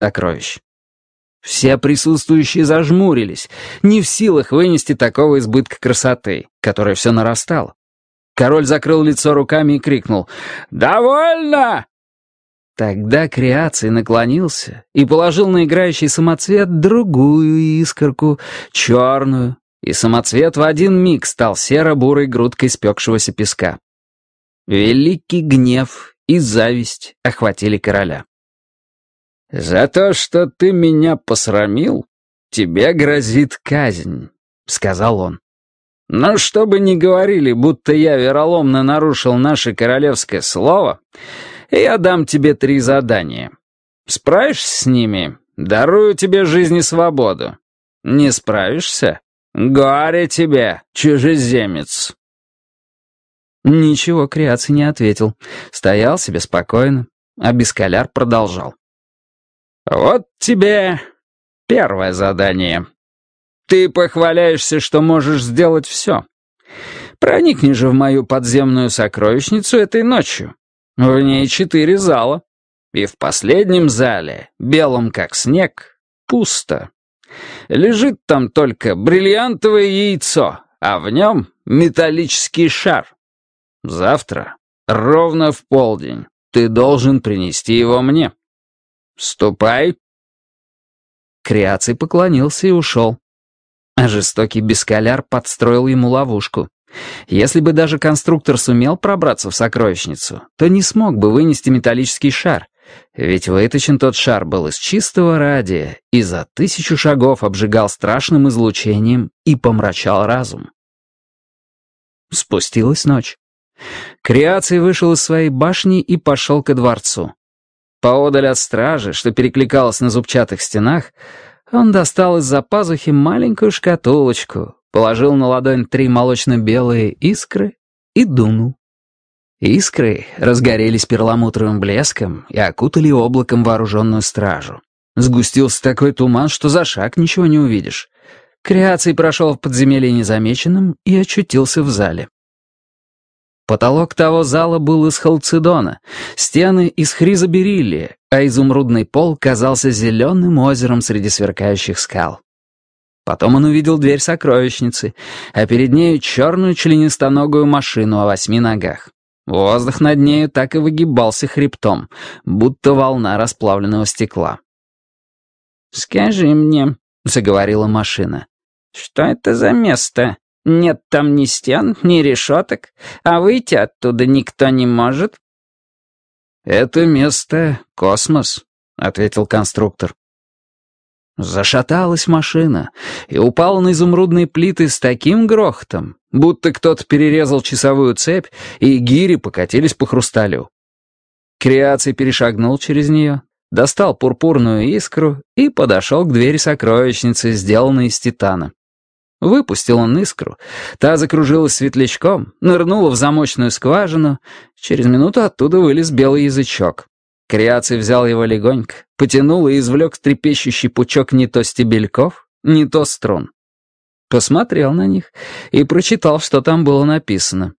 сокровищ. Все присутствующие зажмурились, не в силах вынести такого избытка красоты, которая все нарастала. Король закрыл лицо руками и крикнул: «Довольно!» Тогда Креаций наклонился и положил на играющий самоцвет другую искорку, черную, и самоцвет в один миг стал серо-бурой грудкой спекшегося песка. Великий гнев и зависть охватили короля. «За то, что ты меня посрамил, тебе грозит казнь», — сказал он. «Но чтобы не говорили, будто я вероломно нарушил наше королевское слово, я дам тебе 3 задания. Справишься с ними — дарую тебе жизнь и свободу. Не справишься — горе тебе, чужеземец». Ничего Креаций не ответил, стоял себе спокойно, а Бескаляр продолжал. «Вот тебе первое задание. Ты похваляешься, что можешь сделать все. Проникни же в мою подземную сокровищницу этой ночью. В ней 4 зала. И в последнем зале, белом как снег, пусто. Лежит там только бриллиантовое яйцо, а в нем металлический шар. Завтра, ровно в полдень, ты должен принести его мне. Ступай». Креаций поклонился и ушел. А жестокий Бескаляр подстроил ему ловушку. Если бы даже конструктор сумел пробраться в сокровищницу, то не смог бы вынести металлический шар, ведь выточен тот шар был из чистого радия и за 1000 шагов обжигал страшным излучением и помрачал разум. Спустилась ночь. Креаций вышел из своей башни и пошел ко дворцу. Поодаль от стражи, что перекликалось на зубчатых стенах, он достал из-за пазухи маленькую шкатулочку, положил на ладонь 3 молочно-белые искры и дунул. Искры разгорелись перламутровым блеском и окутали облаком вооруженную стражу. Сгустился такой туман, что за шаг ничего не увидишь. Креаций прошел в подземелье незамеченным и очутился в зале. Потолок того зала был из халцедона, стены из хризобериллия, а изумрудный пол казался зеленым озером среди сверкающих скал. Потом он увидел дверь сокровищницы, а перед нею черную членистоногую машину о 8 ногах. Воздух над нею так и выгибался хребтом, будто волна расплавленного стекла. «Скажи мне», — заговорила машина, — «что это за место? Нет там ни стен, ни решеток, а выйти оттуда никто не может». «Это место — космос», — ответил конструктор. Зашаталась машина и упала на изумрудные плиты с таким грохотом, будто кто-то перерезал часовую цепь, и гири покатились по хрусталю. Креаций перешагнул через нее, достал пурпурную искру и подошел к двери сокровищницы, сделанной из титана. Выпустил он искру, та закружилась светлячком, нырнула в замочную скважину, через минуту оттуда вылез белый язычок. Креаций взял его легонько, потянул и извлек трепещущий пучок не то стебельков, не то струн. Посмотрел на них и прочитал, что там было написано.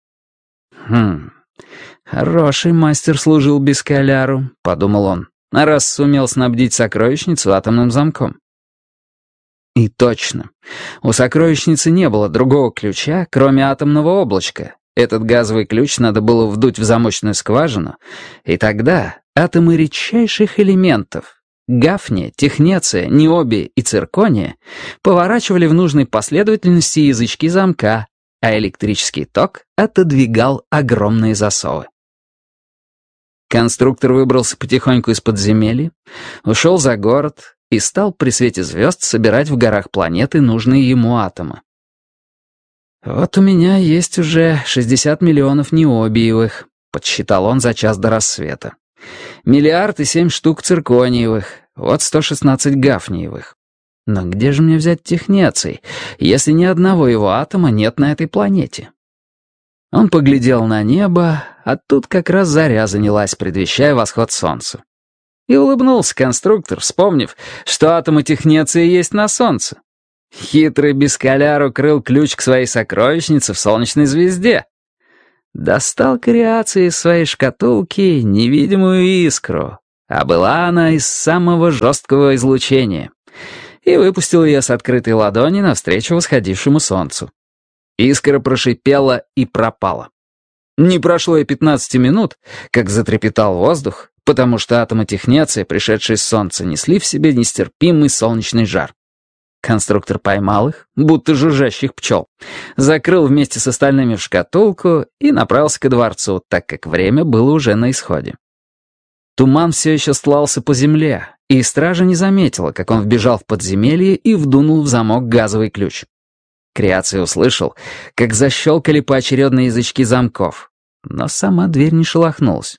«Хороший мастер служил Бескаляру», — подумал он, раз сумел снабдить сокровищницу атомным замком. И точно. У сокровищницы не было другого ключа, кроме атомного облачка. Этот газовый ключ надо было вдуть в замочную скважину, и тогда атомы редчайших элементов — гафния, технеция, ниобия и циркония — поворачивали в нужной последовательности язычки замка, а электрический ток отодвигал огромные засовы. Конструктор выбрался потихоньку из подземелья, ушел за город и стал при свете звезд собирать в горах планеты нужные ему атомы. «Вот у меня есть уже 60 миллионов ниобиевых», — подсчитал он за час до рассвета. «Миллиард и 7 штук циркониевых, вот 116 гафниевых. Но где же мне взять технеций, если ни одного его атома нет на этой планете?» Он поглядел на небо, а тут как раз заря занялась, предвещая восход солнца. И улыбнулся конструктор, вспомнив, что атомы технеции есть на солнце. Хитрый Бескаляр укрыл ключ к своей сокровищнице в солнечной звезде. Достал Креаций из своей шкатулки невидимую искру, а была она из самого жесткого излучения, и выпустил ее с открытой ладони навстречу восходившему солнцу. Искра прошипела и пропала. Не прошло и 15 минут, как затрепетал воздух, потому что атомы технеция, пришедшие с солнца, несли в себе нестерпимый солнечный жар. Конструктор поймал их, будто жужжащих пчел, закрыл вместе с остальными в шкатулку и направился ко дворцу, так как время было уже на исходе. Туман все еще стлался по земле, и стража не заметила, как он вбежал в подземелье и вдунул в замок газовый ключ. Креаций услышал, как защелкали поочередно язычки замков, но сама дверь не шелохнулась.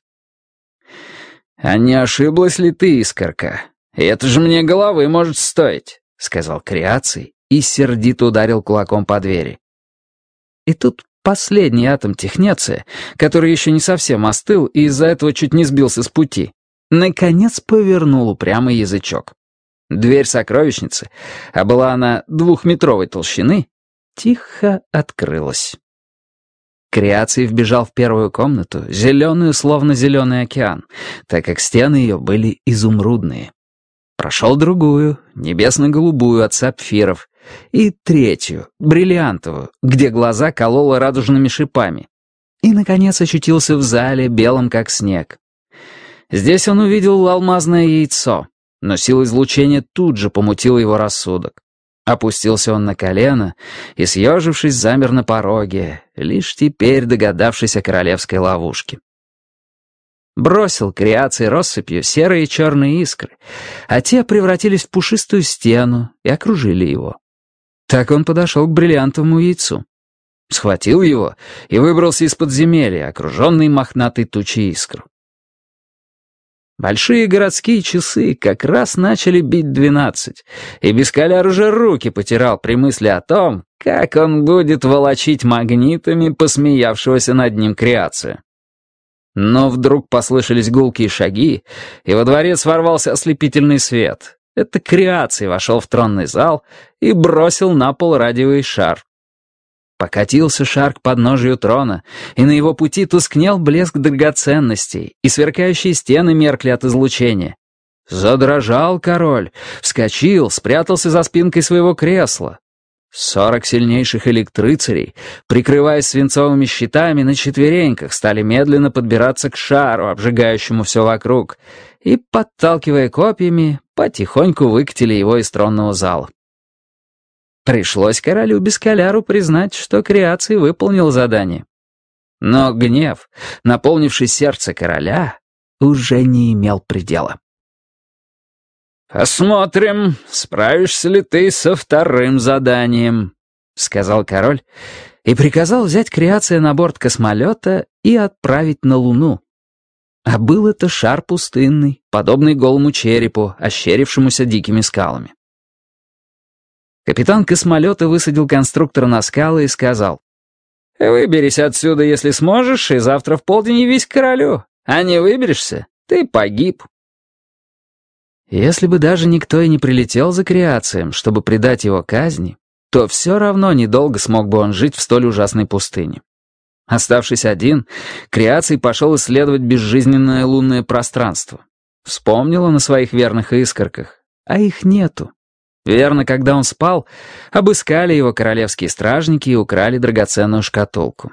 «А не ошиблась ли ты, Искорка? Это же мне головы может стоить», — сказал Креаций и сердито ударил кулаком по двери. И тут последний атом технеция, который еще не совсем остыл и из-за этого чуть не сбился с пути, наконец повернул упрямый язычок. Дверь сокровищницы, а была она 2-метровой толщины, тихо открылась. Креаций вбежал в первую комнату, зеленую, словно зеленый океан, так как стены ее были изумрудные. Прошел другую, небесно-голубую от сапфиров, и третью, бриллиантовую, где глаза кололо радужными шипами. И, наконец, очутился в зале, белом как снег. Здесь он увидел алмазное яйцо, но сила излучения тут же помутила его рассудок. Опустился он на колено и, съежившись, замер на пороге, лишь теперь догадавшись о королевской ловушке. Бросил Креаций россыпью серые и черные искры, а те превратились в пушистую стену и окружили его. Так он подошел к бриллиантовому яйцу. Схватил его и выбрался из подземелья, окруженный мохнатой тучей искр. Большие городские часы как раз начали бить 12, и Бескаляр уже руки потирал при мысли о том, как он будет волочить магнитами посмеявшегося над ним Креация. Но вдруг послышались гулкие шаги, и во дворец ворвался ослепительный свет. Это Креаций вошел в тронный зал и бросил на пол радиовый шар. Покатился шар к подножию трона, и на его пути тускнел блеск драгоценностей, и сверкающие стены меркли от излучения. Задрожал король, вскочил, спрятался за спинкой своего кресла. 40 сильнейших электрыцарей, прикрываясь свинцовыми щитами, на четвереньках стали медленно подбираться к шару, обжигающему все вокруг, и, подталкивая копьями, потихоньку выкатили его из тронного зала. Пришлось королю Бескаляру признать, что Креаций выполнил задание. Но гнев, наполнивший сердце короля, уже не имел предела. «Посмотрим, справишься ли ты со вторым заданием», — сказал король и приказал взять Креация на борт космолета и отправить на Луну. А был это шар пустынный, подобный голому черепу, ощерившемуся дикими скалами. Капитан космолета высадил конструктора на скалы и сказал: «Выберись отсюда, если сможешь, и завтра в полдень явись к королю. А не выберешься, ты погиб». Если бы даже никто и не прилетел за Креацием, чтобы предать его казни, то все равно недолго смог бы он жить в столь ужасной пустыне. Оставшись один, Креаций пошел исследовать безжизненное лунное пространство. Вспомнил он о своих верных искорках, а их нету. Верно, когда он спал, обыскали его королевские стражники и украли драгоценную шкатулку.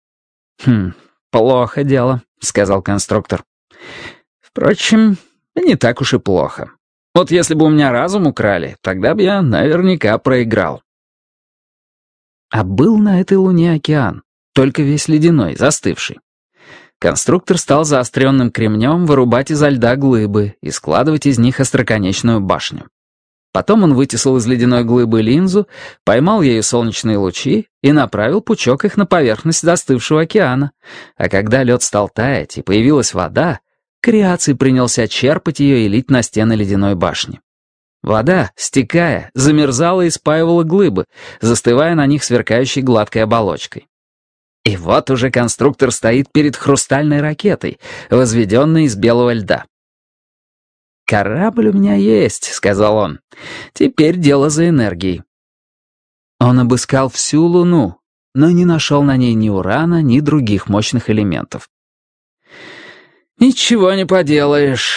«Плохо дело», — сказал конструктор. «Впрочем, не так уж и плохо. Вот если бы у меня разум украли, тогда бы я наверняка проиграл». А был на этой луне океан, только весь ледяной, застывший. Конструктор стал заостренным кремнем вырубать изо льда глыбы и складывать из них остроконечную башню. Потом он вытесал из ледяной глыбы линзу, поймал ею солнечные лучи и направил пучок их на поверхность застывшего океана. А когда лед стал таять и появилась вода, Креаций принялся черпать ее и лить на стены ледяной башни. Вода, стекая, замерзала и спаивала глыбы, застывая на них сверкающей гладкой оболочкой. И вот уже конструктор стоит перед хрустальной ракетой, возведенной из белого льда. «Корабль у меня есть», — сказал он. «Теперь дело за энергией». Он обыскал всю Луну, но не нашел на ней ни урана, ни других мощных элементов. «Ничего не поделаешь.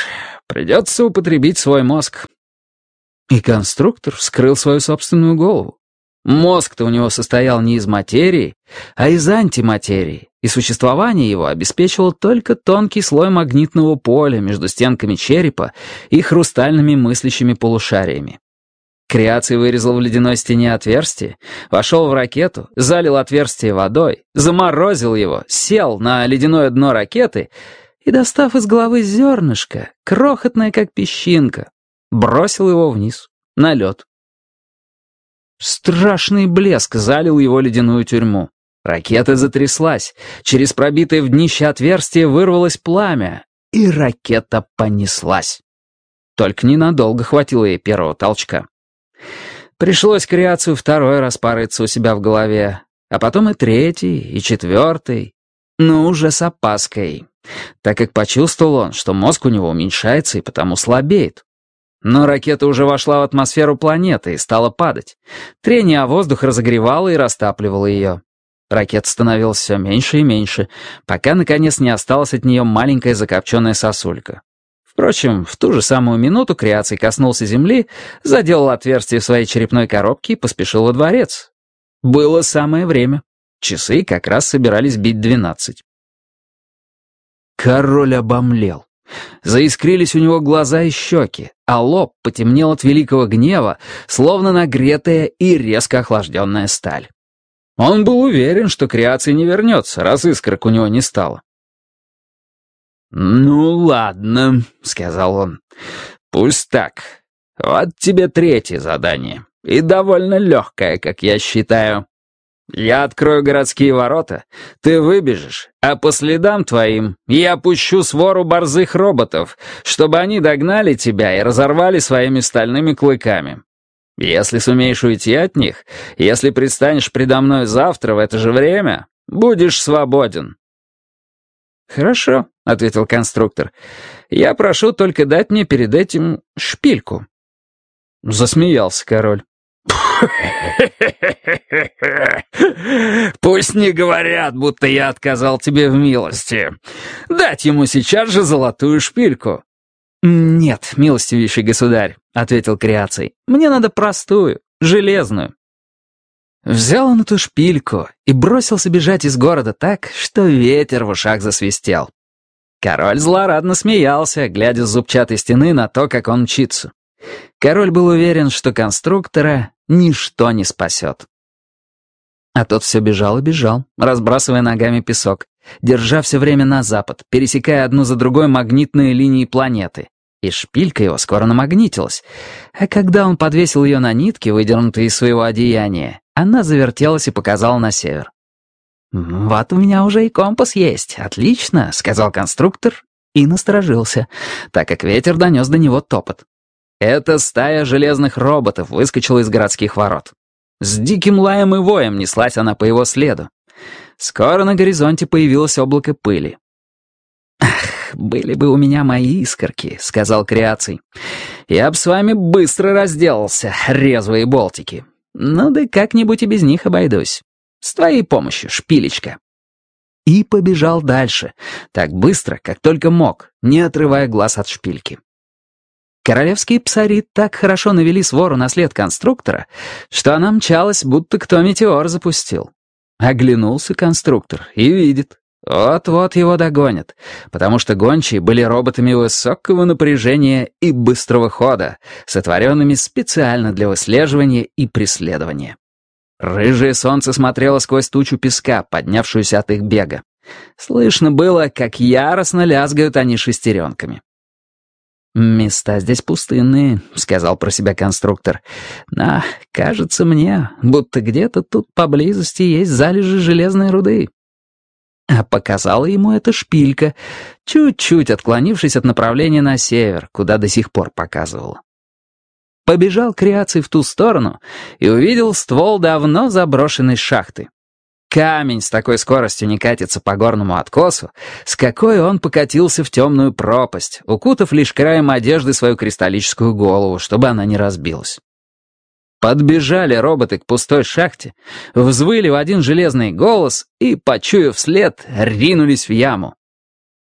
Придется употребить свой мозг». И конструктор вскрыл свою собственную голову. Мозг-то у него состоял не из материи, а из антиматерии, и существование его обеспечивал только тонкий слой магнитного поля между стенками черепа и хрустальными мыслящими полушариями. Креаций вырезал в ледяной стене отверстие, вошел в ракету, залил отверстие водой, заморозил его, сел на ледяное дно ракеты и, достав из головы зернышко, крохотное как песчинка, бросил его вниз, на лед. Страшный блеск залил его ледяную тюрьму. Ракета затряслась, через пробитое в днище отверстие вырвалось пламя, и ракета понеслась. Только ненадолго хватило ей первого толчка. Пришлось Креацию второй раз порыться у себя в голове, а потом и третий, и четвертый, но уже с опаской, так как почувствовал он, что мозг у него уменьшается и потому слабеет. Но ракета уже вошла в атмосферу планеты и стала падать. Трение о воздух разогревало и растапливало ее. Ракета становилась все меньше и меньше, пока, наконец, не осталась от нее маленькая закопченная сосулька. Впрочем, в ту же самую минуту Креаций коснулся земли, заделал отверстие в своей черепной коробке и поспешил во дворец. Было самое время. Часы как раз собирались бить 12. Король обомлел. Заискрились у него глаза и щеки, а лоб потемнел от великого гнева, словно нагретая и резко охлажденная сталь. Он был уверен, что Креаций не вернется, раз искорок у него не стало. «Ну ладно», — сказал он, — «пусть так. Вот тебе третье задание, и довольно легкое, как я считаю. Я открою городские ворота, ты выбежишь, а по следам твоим я пущу свору борзых роботов, чтобы они догнали тебя и разорвали своими стальными клыками. Если сумеешь уйти от них, если предстанешь предо мной завтра в это же время, будешь свободен». «Хорошо», — ответил конструктор. «Я прошу только дать мне перед этим шпильку». Засмеялся король. «Пусть не говорят, будто я отказал тебе в милости. Дать ему сейчас же золотую шпильку». «Нет, милостивейший государь», — ответил Креаций. «Мне надо простую, железную». Взял он эту шпильку и бросился бежать из города так, что ветер в ушах засвистел. Король злорадно смеялся, глядя с зубчатой стены на то, как он мчится. Король был уверен, что конструктора ничто не спасет. А тот все бежал и бежал, разбрасывая ногами песок, держа все время на запад, пересекая одну за другой магнитные линии планеты. И шпилька его скоро намагнитилась. А когда он подвесил ее на нитке, выдернутые из своего одеяния, она завертелась и показала на север. «Вот у меня уже и компас есть. Отлично», — сказал конструктор и насторожился, так как ветер донес до него топот. Эта стая железных роботов выскочила из городских ворот. С диким лаем и воем неслась она по его следу. Скоро на горизонте появилось облако пыли. «Ах, были бы у меня мои искорки», — сказал Креаций. «Я б с вами быстро разделался, резвые болтики. Ну да как-нибудь и без них обойдусь. С твоей помощью, шпилечка». И побежал дальше, так быстро, как только мог, не отрывая глаз от шпильки. Королевские псари так хорошо навели свору на след конструктора, что она мчалась, будто кто метеор запустил. Оглянулся конструктор и видит. Вот-вот его догонят, потому что гончие были роботами высокого напряжения и быстрого хода, сотворенными специально для выслеживания и преследования. Рыжее солнце смотрело сквозь тучу песка, поднявшуюся от их бега. Слышно было, как яростно лязгают они шестеренками. «Места здесь пустынные», — сказал про себя конструктор. «Но кажется мне, будто где-то тут поблизости есть залежи железной руды». А показала ему эта шпилька, чуть-чуть отклонившись от направления на север, куда до сих пор показывала. Побежал Креаций в ту сторону и увидел ствол давно заброшенной шахты. Камень с такой скоростью не катится по горному откосу, с какой он покатился в темную пропасть, укутав лишь краем одежды свою кристаллическую голову, чтобы она не разбилась. Подбежали роботы к пустой шахте, взвыли в один железный голос и, почуяв след, ринулись в яму.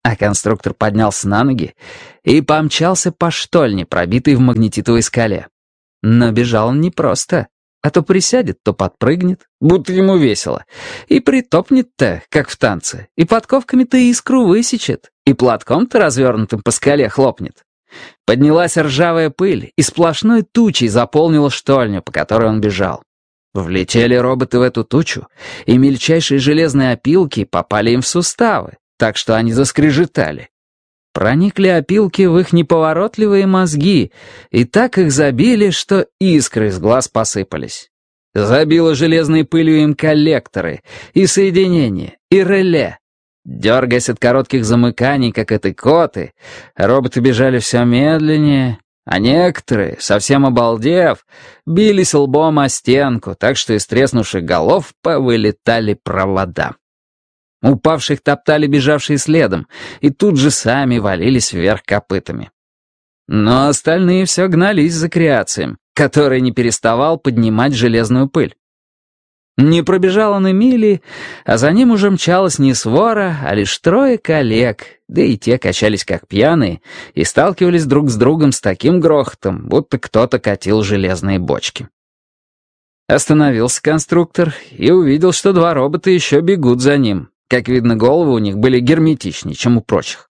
А конструктор поднялся на ноги и помчался по штольне, пробитой в магнетитовой скале. Но бежал он не просто, а то присядет, то подпрыгнет, будто ему весело, и притопнет-то, как в танце, и подковками-то искру высечет, и платком-то развернутым по скале хлопнет. Поднялась ржавая пыль и сплошной тучей заполнила штольню, по которой он бежал. Влетели роботы в эту тучу, и мельчайшие железные опилки попали им в суставы, так что они заскрежетали. Проникли опилки в их неповоротливые мозги, и так их забили, что искры из глаз посыпались. Забило железной пылью им коллекторы, и соединения, и реле. Дергаясь от коротких замыканий, как этикоты, роботы бежали все медленнее, а некоторые, совсем обалдев, бились лбом о стенку, так что из треснувших голов повылетали провода. Упавших топтали бежавшие следом, и тут же сами валились вверх копытами. Но остальные все гнались за креацием, который не переставал поднимать железную пыль. Не пробежал он и мили, а за ним уже мчалась не свора, а лишь трое коллег, да и те качались как пьяные и сталкивались друг с другом с таким грохотом, будто кто-то катил железные бочки. Остановился конструктор и увидел, что два робота еще бегут за ним. Как видно, головы у них были герметичнее, чем у прочих.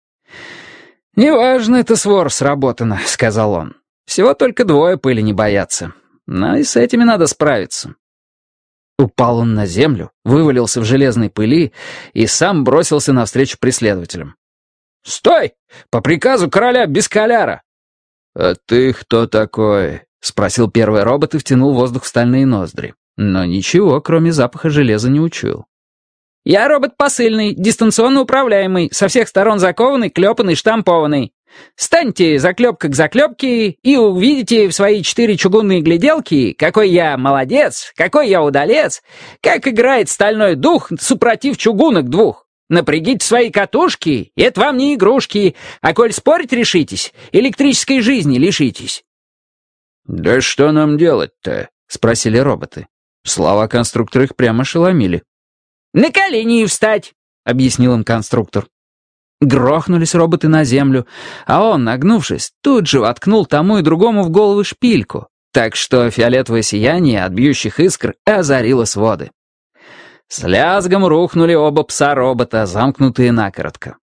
«Неважно, это свор сработано», — сказал он. «Всего только двое пыли не боятся. Но и с этими надо справиться». Упал он на землю, вывалился в железной пыли и сам бросился навстречу преследователям. «Стой! По приказу короля Бескаляра!» «А ты кто такой?» — спросил первый робот и втянул воздух в стальные ноздри. Но ничего, кроме запаха железа, не учуял. «Я робот посыльный, дистанционно управляемый, со всех сторон закованный, клепанный, штампованный. Станьте заклепка к заклепке и увидите в свои 4 чугунные гляделки, какой я молодец, какой я удалец, как играет стальной дух, супротив чугунок двух. Напрягите свои катушки, это вам не игрушки, а коль спорить решитесь, электрической жизни лишитесь». «Да что нам делать-то?» — спросили роботы. Слова конструктора их прямо ошеломили. «На колени встать», — объяснил им конструктор. Грохнулись роботы на землю, а он, нагнувшись, тут же воткнул тому и другому в голову шпильку, так что фиолетовое сияние от бьющих искр озарило своды. С лязгом рухнули оба пса-робота, замкнутые накоротко.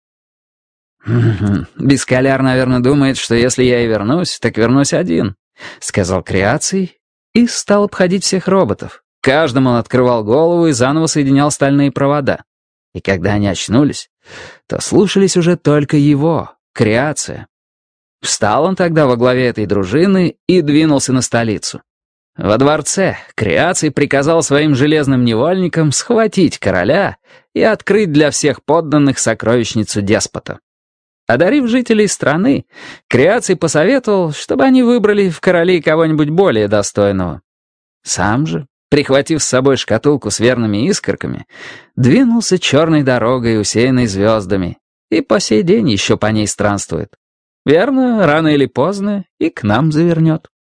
«Бескаляр, наверное, думает, что если я и вернусь, так вернусь один», — сказал Креаций и стал обходить всех роботов. Каждому он открывал голову и заново соединял стальные провода. И когда они очнулись, то слушались уже только его, Креация. Встал он тогда во главе этой дружины и двинулся на столицу. Во дворце Креаций приказал своим железным невольникам схватить короля и открыть для всех подданных сокровищницу деспота. Одарив жителей страны, Креаций посоветовал, чтобы они выбрали в короли кого-нибудь более достойного. Сам же, прихватив с собой шкатулку с верными искорками, двинулся черной дорогой, усеянной звездами, и по сей день еще по ней странствует. Верно, рано или поздно и к нам завернет.